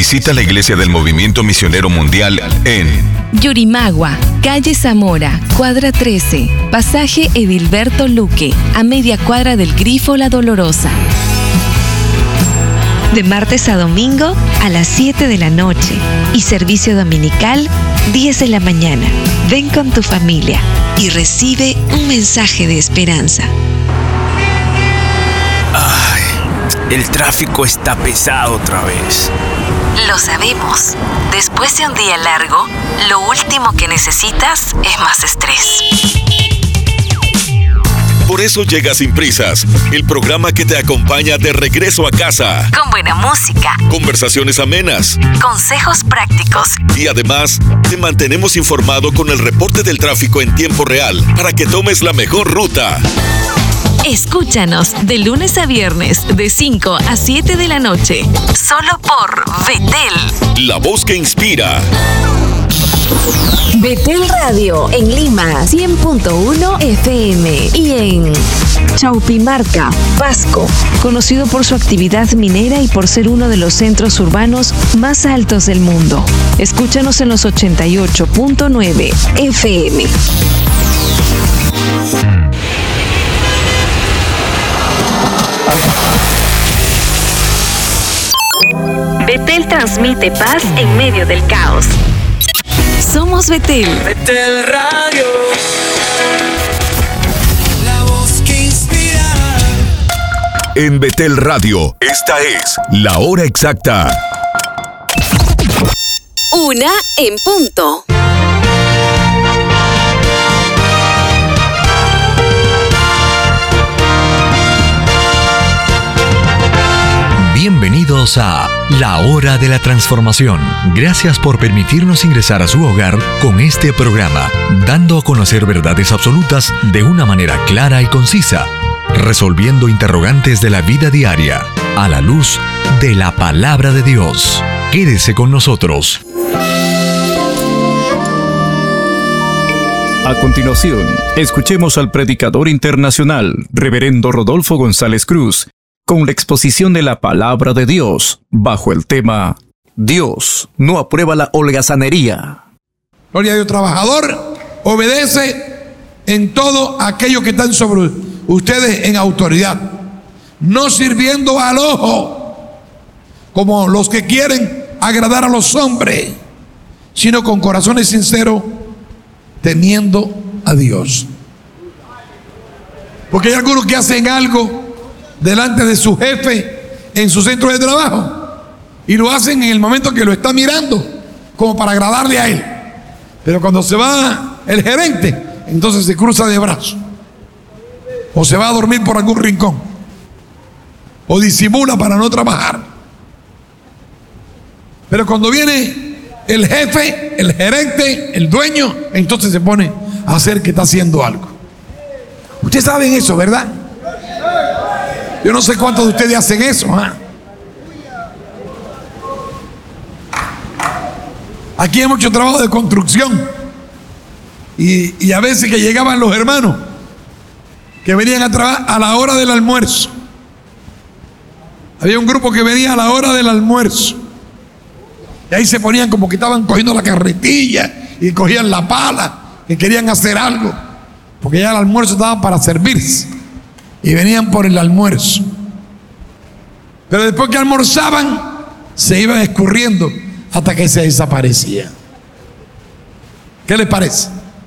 Visita la iglesia del Movimiento Misionero Mundial en Yurimagua, calle Zamora, cuadra 13, pasaje Edilberto Luque, a media cuadra del Grifo La Dolorosa. De martes a domingo a las 7 de la noche y servicio dominical 10 de la mañana. Ven con tu familia y recibe un mensaje de esperanza. Ay, el tráfico está pesado otra vez. Lo sabemos. Después de un día largo, lo último que necesitas es más estrés. Por eso llega Sin Prisas, el programa que te acompaña de regreso a casa. Con buena música, Conversaciones amenas, consejos prácticos y además te mantenemos informado con el reporte del tráfico en tiempo real para que tomes la mejor ruta. Escúchanos de lunes a viernes de 5 a 7 de la noche, solo por Betel. La voz que inspira. Betel Radio en Lima 100.1 FM y en Chaupimarca, Pasco, conocido por su actividad minera y por ser uno de los centros urbanos más altos del mundo. Escúchanos en los 88.9 FM. Betel transmite paz en medio del caos. Somos Betel. Betel Radio. La voz que inspira. En Betel Radio, esta es la hora exacta. 1 en punto. Bienvenidos a La Hora de la Transformación. Gracias por permitirnos ingresar a su hogar con este programa, dando a conocer verdades absolutas de una manera clara y concisa, resolviendo interrogantes de la vida diaria, a la luz de la Palabra de Dios. Quédese con nosotros. A continuación, escuchemos al predicador internacional, Reverendo Rodolfo González Cruz, con la exposición de la Palabra de Dios, bajo el tema Dios no aprueba la holgazanería. Gloria a Dios. Trabajador obedece en todo aquello que están sobre ustedes en autoridad, no sirviendo al ojo como los que quieren agradar a los hombres, sino con corazones sinceros, temiendo a Dios. Porque hay algunos que hacen algo delante de su jefe en su centro de trabajo y lo hacen en el momento que lo está mirando, como para agradarle a él. Pero cuando se va el gerente, entonces se cruza de brazos, o se va a dormir por algún rincón, o disimula para no trabajar. Pero cuando viene el jefe, el gerente, el dueño, entonces se pone a hacer que está haciendo algo. Ustedes saben eso, ¿verdad? Yo no sé cuántos de ustedes hacen eso, ¿eh? Aquí hay mucho trabajo de construcción y a veces que llegaban los hermanos que venían a trabajar a la hora del almuerzo. Había un grupo que venía a la hora del almuerzo y ahí se ponían como que estaban cogiendo la carretilla y cogían la pala, que querían hacer algo, porque ya el almuerzo estaba para servirse. Y venían por el almuerzo. Pero después que almorzaban, se iban escurriendo hasta que se desaparecían. ¿Qué les parece?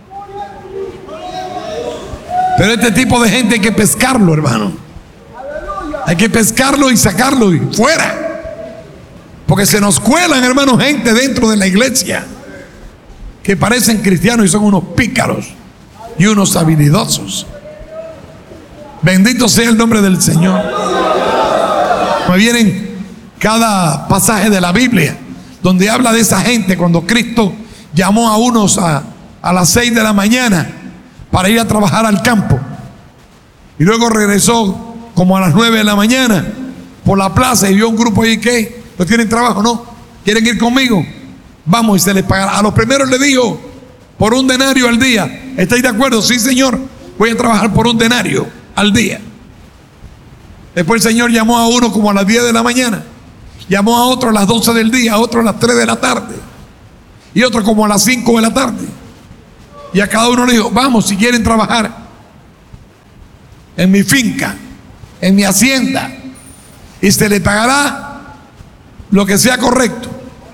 Pero este tipo de gente hay que pescarlo, hermano. Hay que pescarlo y sacarlo y fuera. Porque se nos cuelan, hermano, gente dentro de la iglesia que parecen cristianos y son unos pícaros y unos habilidosos. Bendito sea el nombre del Señor. Me vienen cada pasaje de la Biblia donde habla de esa gente cuando Cristo llamó a unos a las 6 de la mañana para ir a trabajar al campo. Y luego regresó como a las 9 de la mañana por la plaza y vio un grupo ahí que no tienen trabajo, ¿no? ¿Quieren ir conmigo? Vamos, y se les pagará. A los primeros le dijo, por 1 denario al día. ¿Estáis de acuerdo? Sí, Señor, voy a trabajar por 1 denario al día. Después el Señor llamó a uno como a las 10 de la mañana Llamó a otro a las 12 del día, a otro a las 3 de la tarde y otro como a las 5 de la tarde. Y a cada uno le dijo: vamos, si quieren trabajar en mi finca, en mi hacienda, y se le pagará lo que sea correcto.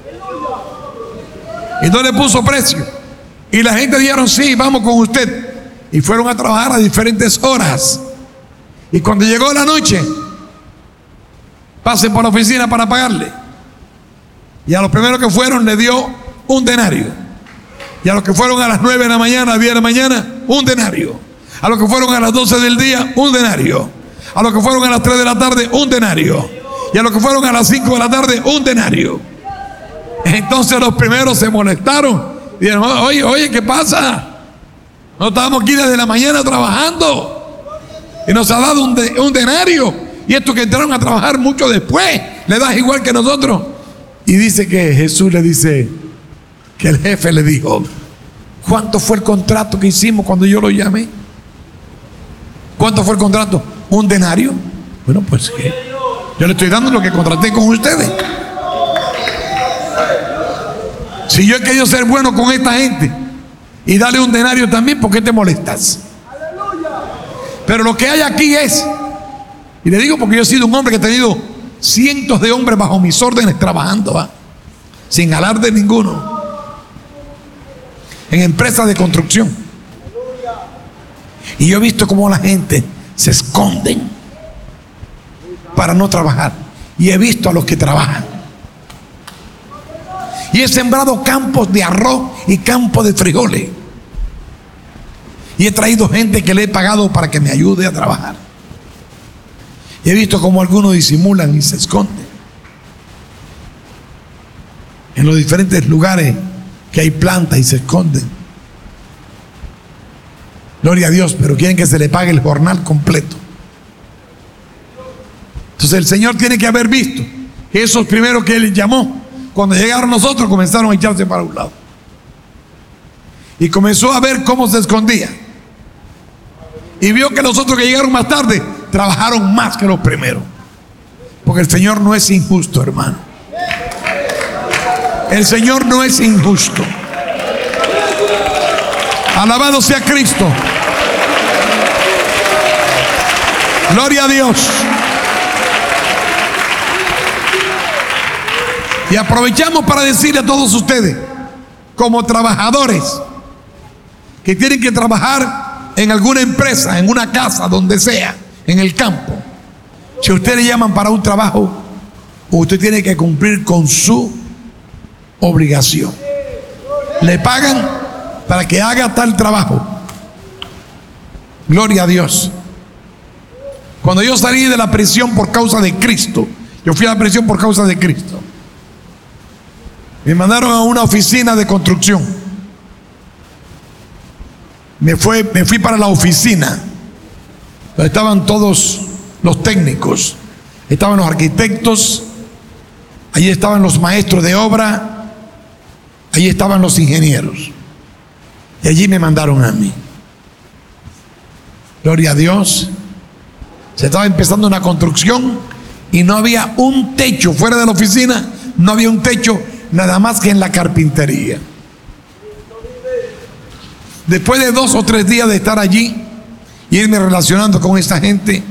Y no le puso precio. Y la gente dijeron: sí, vamos con usted. Y fueron a trabajar a diferentes horas. Y cuando llegó la noche, pasen por la oficina para pagarle. Y a los primeros que fueron le dio un denario. Y a los que fueron a las 9 de la mañana, a 10 de la mañana, un denario. A los que fueron a las 12 del día, un denario. A los que fueron a las 3 de la tarde, un denario. Y a los que fueron a las 5 de la tarde, un denario. Entonces los primeros se molestaron. Dijeron: oye, ¿qué pasa? No estábamos aquí desde la mañana trabajando y nos ha dado un denario. Y estos que entraron a trabajar mucho después, le das igual que nosotros. Y dice que Jesús le dice, que el jefe le dijo: ¿cuánto fue el contrato que hicimos cuando yo lo llamé? ¿Cuánto fue el contrato? ¿Un denario? Bueno, pues yo le estoy dando lo que contraté con ustedes. Si yo he querido ser bueno con esta gente y darle un denario también, ¿por qué te molestas? Pero lo que hay aquí es, y le digo porque yo he sido un hombre que he tenido cientos de hombres bajo mis órdenes trabajando, sin alarde ninguno, en empresas de construcción. Y yo he visto cómo la gente se esconden para no trabajar. Y he visto a los que trabajan. Y he sembrado campos de arroz y campos de frijoles. Y he traído gente que le he pagado para que me ayude a trabajar. Y he visto cómo algunos disimulan y se esconden en los diferentes lugares que hay plantas y se esconden. Gloria a Dios, pero quieren que se le pague el jornal completo. Entonces el Señor tiene que haber visto que esos primeros que Él llamó, cuando llegaron nosotros, comenzaron a echarse para un lado. Y comenzó a ver cómo se escondía. Y vio que los otros que llegaron más tarde trabajaron más que los primeros. Porque el Señor no es injusto, hermano. El Señor no es injusto. Alabado sea Cristo. Gloria a Dios. Y aprovechamos para decirle a todos ustedes, como trabajadores, que tienen que trabajar en alguna empresa, en una casa, donde sea, en el campo. Si a usted le llaman para un trabajo, usted tiene que cumplir con su obligación. Le pagan para que haga tal trabajo. Gloria a Dios. Cuando yo salí de la prisión por causa de Cristo, yo fui a la prisión por causa de Cristo, me mandaron a una oficina de construcción. Me fui para la oficina. Estaban todos los técnicos, estaban los arquitectos, allí estaban los maestros de obra, allí estaban los ingenieros. Y allí me mandaron a mí. Gloria a Dios. Se estaba empezando una construcción y no había un techo fuera de la oficina, no había un techo nada más que en la carpintería. Después de 2 o 3 días de estar allí y irme relacionando con esta gente,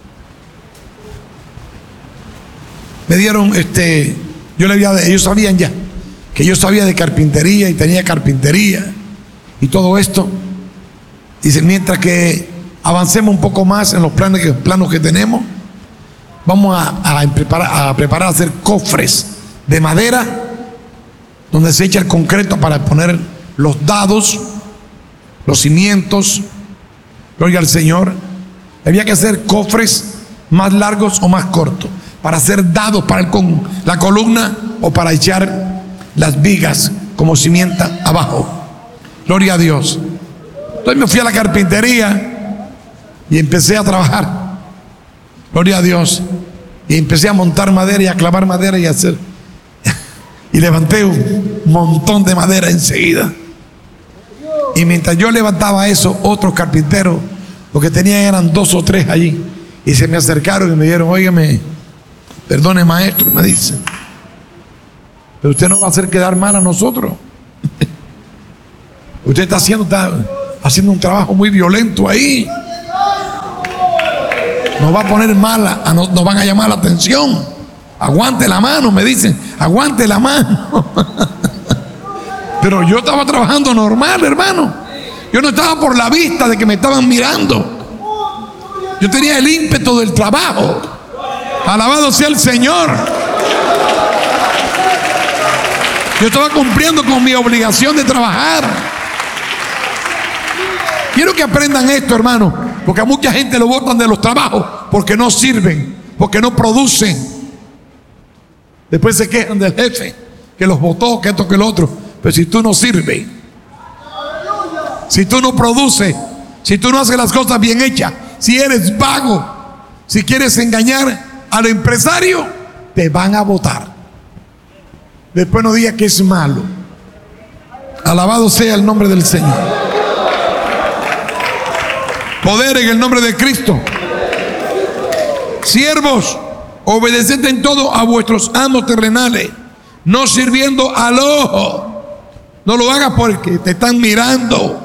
me dieron ellos sabían ya que yo sabía de carpintería y tenía carpintería y todo esto. Dicen: mientras que avancemos un poco más en los planos que tenemos, vamos a preparar a hacer cofres de madera donde se echa el concreto para poner los dados, los cimientos. Gloria al Señor. Había que hacer cofres más largos o más cortos para hacer dados para la columna o para echar las vigas como cimiento abajo. Gloria a Dios. Entonces me fui a la carpintería y empecé a trabajar. Gloria a Dios. Y empecé a montar madera y a clavar madera y a hacer. Y levanté un montón de madera enseguida. Y mientras yo levantaba eso, otros carpinteros, lo que tenían eran 2 o 3 allí, y se me acercaron y me dijeron: óigame, Perdone, maestro, me dicen. Pero usted no va a hacer quedar mal a nosotros. Usted está haciendo un trabajo muy violento ahí. Nos va a poner mala, nos van a llamar la atención. Aguante la mano, me dicen. Aguante la mano. Pero yo estaba trabajando normal, hermano. Yo no estaba por la vista de que me estaban mirando. Yo tenía el ímpetu del trabajo. Alabado sea el Señor. Yo estaba cumpliendo con mi obligación de trabajar. Quiero que aprendan esto, hermano, porque a mucha gente lo botan de los trabajos porque no sirven, porque no producen. Después se quejan del jefe que los botó, que esto, que lo otro. Pero si tú no sirves, si tú no produces, si tú no haces las cosas bien hechas, si eres vago, si quieres engañar al empresario, te van a botar. Después no diga que es malo. Alabado sea el nombre del Señor. Poder en el nombre de Cristo. Siervos, obedeced en todo a vuestros amos terrenales, no sirviendo al ojo. No lo hagas porque te están mirando,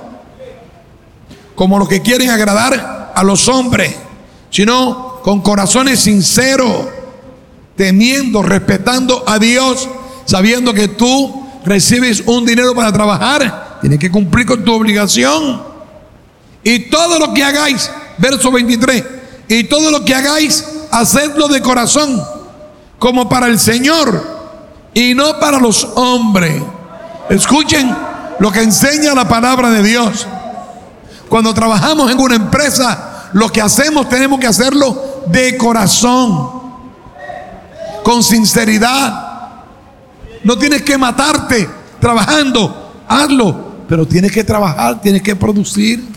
como los que quieren agradar a los hombres, sino con corazones sinceros, temiendo, respetando a Dios, sabiendo que tú recibes un dinero para trabajar, tienes que cumplir con tu obligación. Y todo lo que hagáis, verso 23, y todo lo que hagáis, hacedlo de corazón, como para el Señor y no para los hombres. Escuchen lo que enseña la palabra de Dios. Cuando trabajamos en una empresa, lo que hacemos tenemos que hacerlo de corazón, con sinceridad. No tienes que matarte trabajando, hazlo, pero tienes que trabajar, tienes que producir.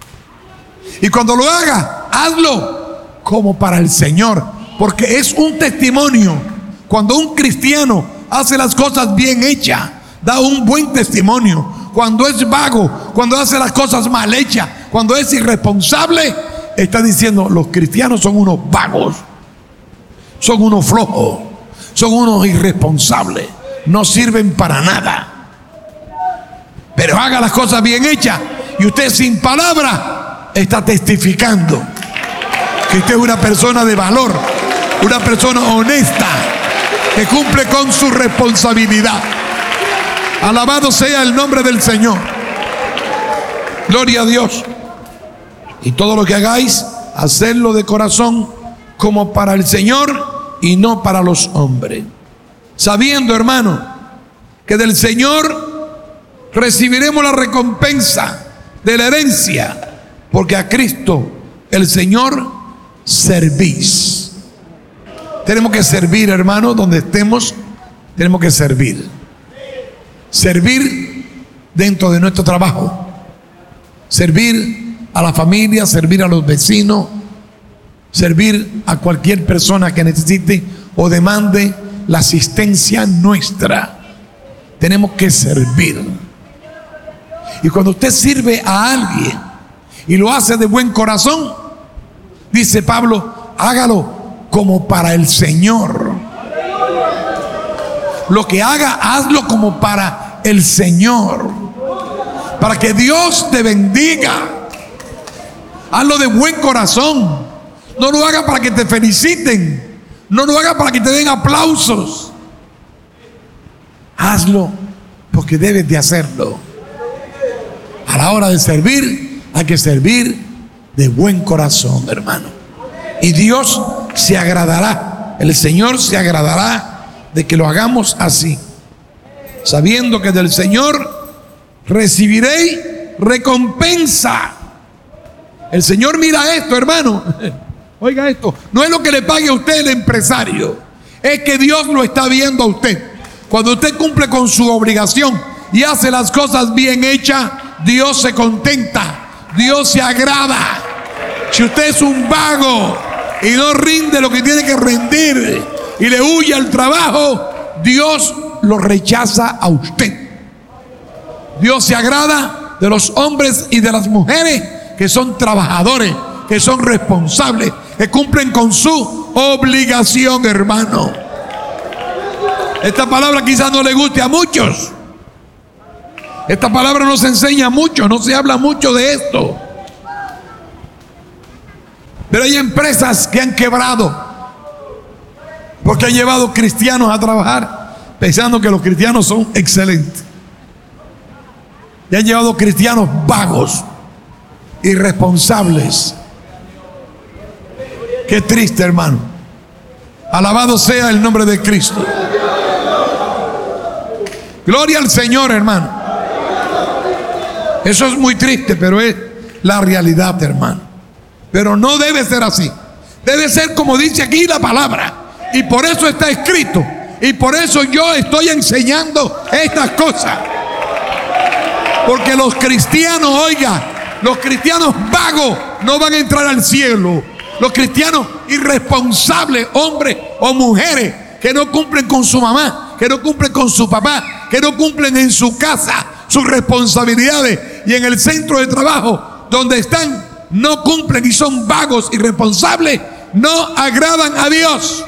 Y cuando lo hagas, hazlo como para el Señor, porque es un testimonio. Cuando un cristiano hace las cosas bien hechas, da un buen testimonio. Cuando es vago, cuando hace las cosas mal hechas, cuando es irresponsable, está diciendo: los cristianos son unos vagos, son unos flojos, son unos irresponsables, no sirven para nada. Pero haga las cosas bien hechas y usted sin palabra está testificando que usted es una persona de valor, una persona honesta, que cumple con su responsabilidad. Alabado sea el nombre del Señor. Gloria a Dios. Y todo lo que hagáis, hacedlo de corazón, como para el Señor y no para los hombres, sabiendo, hermano, que del Señor recibiremos la recompensa de la herencia, porque a Cristo el Señor servís. Tenemos que servir, hermano, donde estemos, tenemos que servir. Servir dentro de nuestro trabajo, servir a la familia, servir a los vecinos, servir a cualquier persona que necesite o demande la asistencia nuestra. Tenemos que servir. Y cuando usted sirve a alguien y lo hace de buen corazón, dice Pablo, hágalo como para el Señor. Lo que haga, hazlo como para el Señor, para que Dios te bendiga. Hazlo de buen corazón. No lo haga para que te feliciten, no lo haga para que te den aplausos. Hazlo porque debes de hacerlo. A la hora de servir, hay que servir de buen corazón, hermano. Y Dios se agradará, el Señor se agradará de que lo hagamos así, sabiendo que del Señor recibiréis recompensa. El Señor mira esto, hermano. Oiga esto, no es lo que le pague a usted el empresario, es que Dios lo está viendo a usted. Cuando usted cumple con su obligación y hace las cosas bien hechas, Dios se contenta, Dios se agrada. Si usted es un vago y no rinde lo que tiene que rendir y le huye al trabajo, Dios lo rechaza a usted. Dios se agrada de los hombres y de las mujeres que son trabajadores, que son responsables, que cumplen con su obligación, hermano. Esta palabra quizás no le guste a muchos. Esta palabra no se enseña mucho, no se habla mucho de esto. Pero hay empresas que han quebrado porque han llevado cristianos a trabajar pensando que los cristianos son excelentes. Y han llevado cristianos vagos, irresponsables. Qué triste, hermano. Alabado sea el nombre de Cristo. Gloria al Señor, hermano. Eso es muy triste, pero es la realidad, hermano. Pero no debe ser así. Debe ser como dice aquí la palabra. Y por eso está escrito. Y por eso yo estoy enseñando estas cosas. Porque los cristianos, oiga, los cristianos vagos no van a entrar al cielo. Los cristianos irresponsables, hombres o mujeres, que no cumplen con su mamá, que no cumplen con su papá, que no cumplen en su casa sus responsabilidades y en el centro de trabajo donde están, no cumplen y son vagos, irresponsables, no agradan a Dios.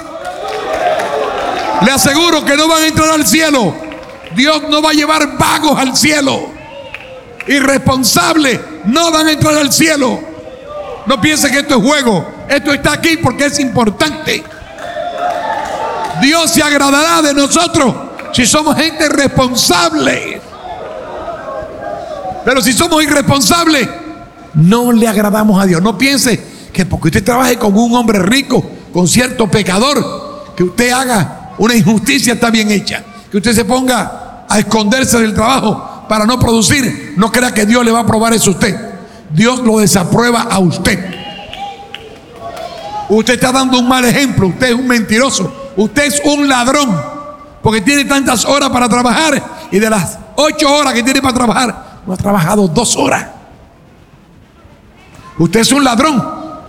Le aseguro que no van a entrar al cielo. Dios no va a llevar vagos al cielo. Irresponsables no van a entrar al cielo. No piense que esto es juego. Esto está aquí porque es importante. Dios se agradará de nosotros si somos gente responsable. Pero si somos irresponsables, no le agradamos a Dios. No piense que porque usted trabaje con un hombre rico, con cierto pecador, que usted haga una injusticia está bien hecha. Que usted se ponga a esconderse del trabajo para no producir. No crea que Dios le va a aprobar eso a usted. Dios lo desaprueba a usted. Usted está dando un mal ejemplo. Usted es un mentiroso. Usted es un ladrón. Porque tiene tantas horas para trabajar. Y de las 8 horas que tiene para trabajar, no ha trabajado 2 horas. Usted es un ladrón.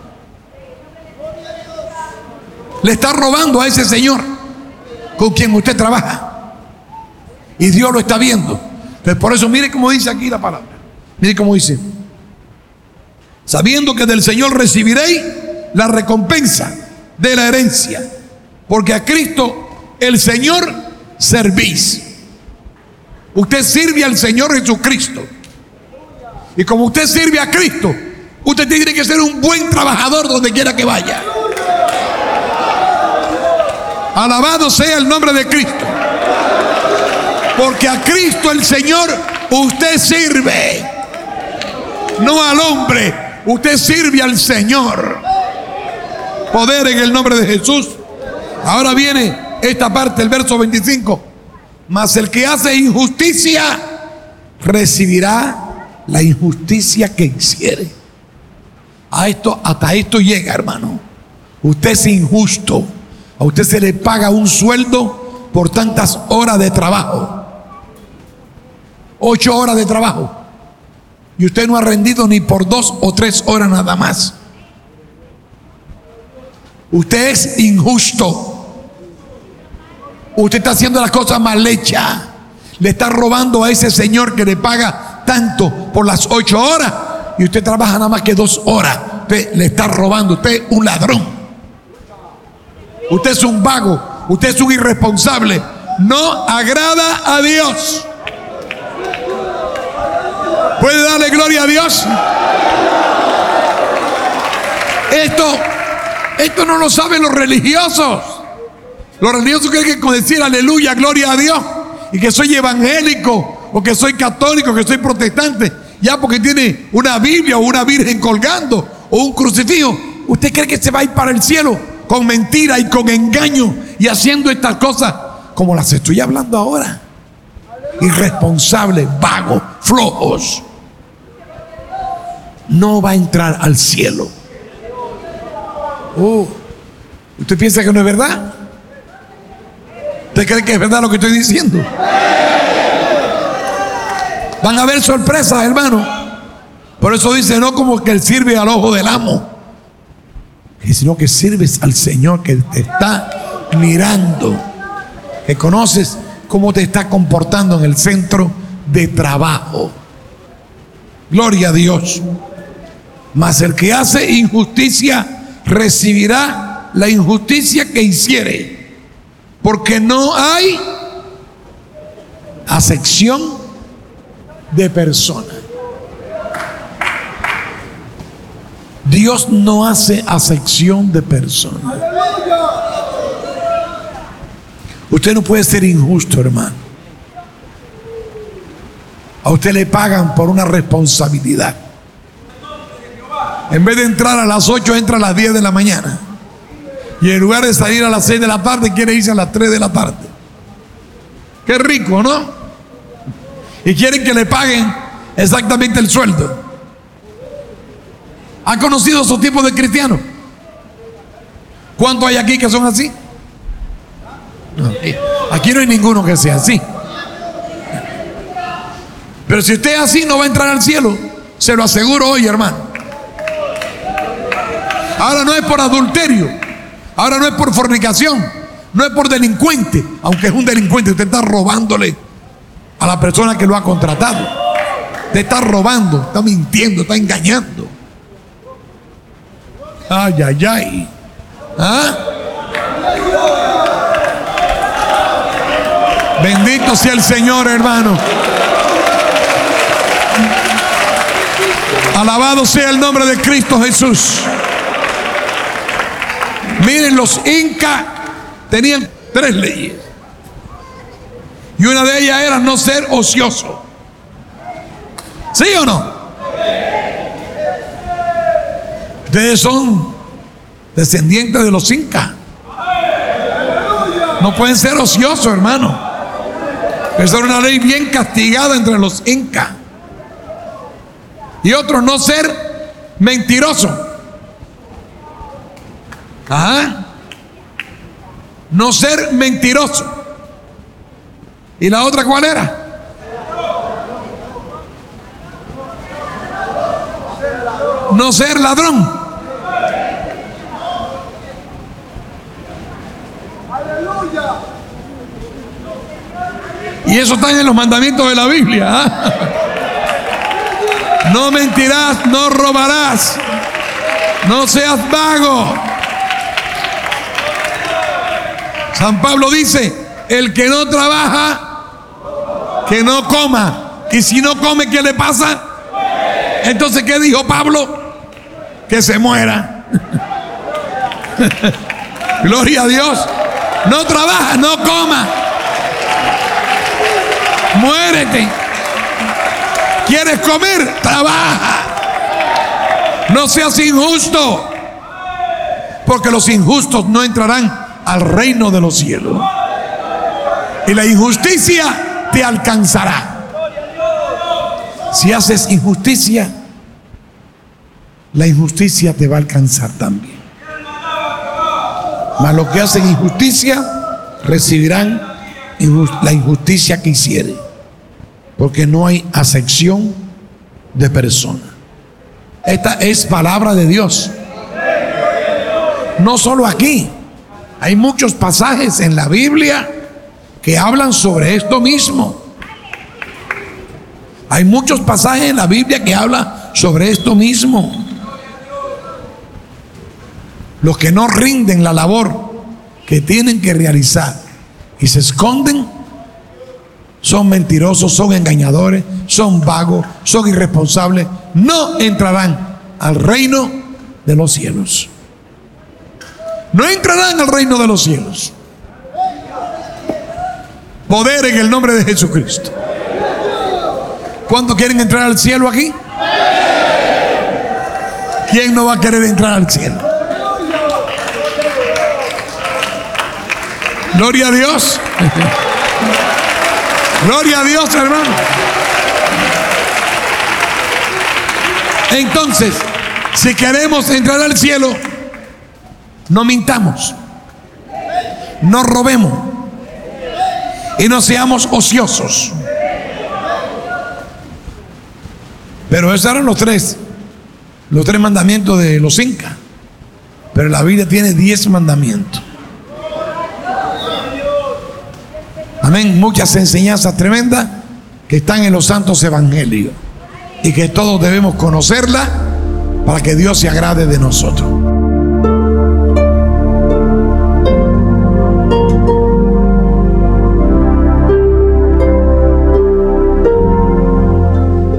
Le está robando a ese señor con quien usted trabaja. Y Dios lo está viendo. Entonces, por eso mire cómo dice aquí la palabra. Mire cómo dice: sabiendo que del Señor recibiréis la recompensa de la herencia, porque a Cristo el Señor servís. Usted sirve al Señor Jesucristo. Y como usted sirve a Cristo, usted tiene que ser un buen trabajador donde quiera que vaya. Alabado sea el nombre de Cristo. Porque a Cristo el Señor usted sirve. No al hombre, usted sirve al Señor. Poder en el nombre de Jesús. Ahora viene esta parte, el verso 25. Mas el que hace injusticia recibirá la injusticia que hiciere. Hasta esto llega, hermano. Usted es injusto. A usted se le paga un sueldo por tantas horas de trabajo. 8 horas de trabajo. Y usted no ha rendido ni por 2 o 3 horas nada más. Usted es injusto. Usted está haciendo las cosas mal hechas. Le está robando a ese señor que le paga tanto por las 8 horas y usted trabaja nada más que 2 horas. Usted le está robando. Usted es un ladrón. Usted es un vago. Usted es un irresponsable. No agrada a Dios. ¿Puede darle gloria a Dios? Esto no lo saben los religiosos. Los religiosos creen que decir aleluya, gloria a Dios, y que soy evangélico, o que soy católico, que soy protestante, ya porque tiene una Biblia o una virgen colgando, o un crucifijo, ¿usted cree que se va a ir para el cielo con mentira y con engaño y haciendo estas cosas como las estoy hablando ahora? Irresponsables, vagos, flojos. No va a entrar al cielo. ¿Usted piensa que no es verdad? ¿Usted cree que es verdad lo que estoy diciendo? Van a haber sorpresas, hermano. Por eso dice, no como que él sirve al ojo del amo, sino que sirves al Señor que te está mirando, que conoces cómo te está comportando en el centro de trabajo. Gloria a Dios. Mas el que hace injusticia recibirá la injusticia que hiciere, porque no hay acepción de persona. Dios no hace acepción de persona. Usted no puede ser injusto, hermano. A usted le pagan por una responsabilidad. En vez de entrar a las 8, entra a las 10 de la mañana. Y en lugar de salir a las 6 de la tarde, quiere irse a las 3 de la tarde. Qué rico, ¿no? Y quieren que le paguen exactamente el sueldo. ¿Ha conocido esos tipos de cristianos? ¿Cuántos hay aquí que son así? No, aquí no hay ninguno que sea así. Pero si usted es así, no va a entrar al cielo. Se lo aseguro hoy, hermano. Ahora no es por adulterio. Ahora no es por fornicación. No es por delincuente. Aunque es un delincuente, usted está robándole a la persona que lo ha contratado. Usted está robando, está mintiendo, está engañando. Ay, ay, ay. ¿Ah? Bendito sea el Señor, hermano. Alabado sea el nombre de Cristo Jesús. Miren, los incas tenían 3 leyes. Y una de ellas era no ser ocioso. ¿Sí o no? Ustedes son descendientes de los incas. No pueden ser ociosos, hermano. Esa era una ley bien castigada entre los incas. Y otro, no ser mentiroso. Ajá. No ser mentiroso. ¿Y la otra cuál era? No ser ladrón. Y eso está en los mandamientos de la Biblia. ¿Eh? No mentirás, no robarás, no seas vago. San Pablo dice: el que no trabaja, que no coma. Y si no come, ¿qué le pasa? Entonces, ¿qué dijo Pablo? Que se muera. Gloria a Dios. No trabaja, no coma. Muérete. ¿Quieres comer? Trabaja. No seas injusto, porque los injustos no entrarán al reino de los cielos. Y la injusticia te alcanzará. Si haces injusticia, la injusticia te va a alcanzar también. Mas los que hacen injusticia recibirán la injusticia que hicieren, porque no hay acepción de persona. Esta es palabra de Dios. No solo aquí, hay muchos pasajes en la Biblia que hablan sobre esto mismo. Hay muchos pasajes en la Biblia que hablan sobre esto mismo. Los que no rinden la labor que tienen que realizar y se esconden son mentirosos, son engañadores, son vagos, son irresponsables. No entrarán al reino de los cielos. No entrarán al reino de los cielos. Poder en el nombre de Jesucristo. ¿Cuántos quieren entrar al cielo aquí? ¿Quién no va a querer entrar al cielo? Gloria a Dios. Gloria a Dios, hermano. Entonces, si queremos entrar al cielo, no mintamos, no robemos y no seamos ociosos. Pero esos eran los tres mandamientos de los incas. Pero la Biblia tiene 10 mandamientos. Amén. Muchas enseñanzas tremendas que están en los santos evangelios y que todos debemos conocerla para que Dios se agrade de nosotros.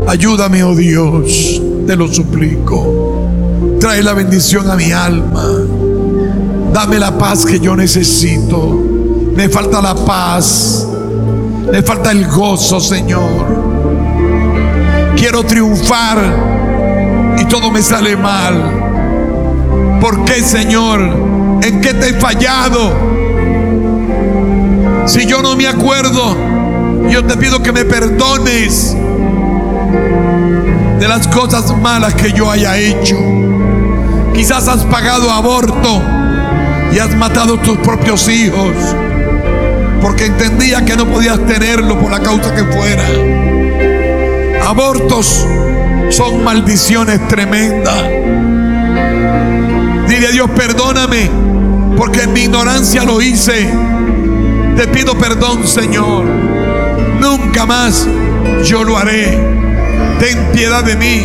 Ayúdame, oh Dios, te lo suplico. Trae la bendición a mi alma. Dame la paz que yo necesito. Me falta la paz. Me falta el gozo, Señor. Quiero triunfar y todo me sale mal. ¿Por qué, Señor? ¿En qué te he fallado? Si yo no me acuerdo, yo te pido que me perdones de las cosas malas que yo haya hecho. Quizás has pagado aborto y has matado a tus propios hijos porque entendía que no podías tenerlo por la causa que fuera. Abortos son maldiciones tremendas. Dile a Dios, perdóname porque en mi ignorancia lo hice. Te pido perdón, Señor. Nunca más yo lo haré. Ten piedad de mí.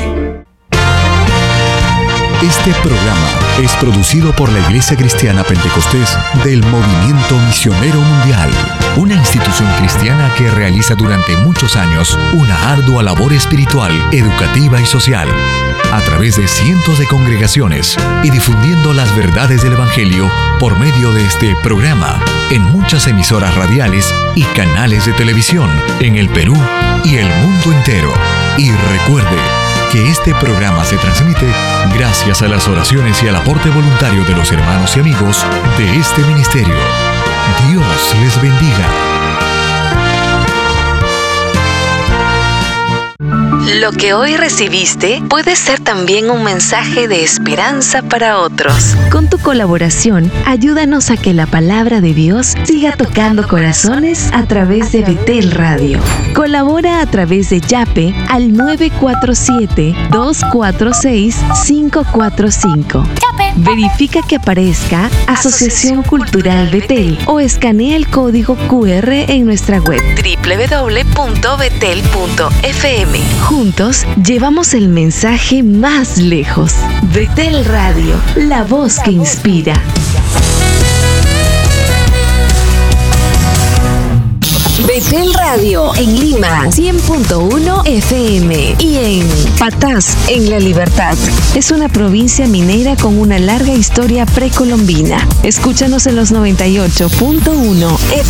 Este programa es producido por la Iglesia Cristiana Pentecostés del Movimiento Misionero Mundial, una institución cristiana que realiza durante muchos años una ardua labor espiritual, educativa y social, a través de cientos de congregaciones y difundiendo las verdades del Evangelio por medio de este programa en muchas emisoras radiales y canales de televisión en el Perú y el mundo entero. Y recuerde que este programa se transmite gracias a las oraciones y al aporte voluntario de los hermanos y amigos de este ministerio. Dios les bendiga. Lo que hoy recibiste puede ser también un mensaje de esperanza para otros. Con tu colaboración, ayúdanos a que la palabra de Dios siga tocando corazones a través de Betel Radio. Colabora a través de Yape al 947-246-545. Verifica que aparezca Asociación Cultural Betel o escanea el código QR en nuestra web www.betel.fm. Juntos llevamos el mensaje más lejos. Betel Radio, la voz que inspira. Betel Radio en Lima 100.1 FM y en Patás, en La Libertad. Es una provincia minera con una larga historia precolombina. Escúchanos en los 98.1 FM.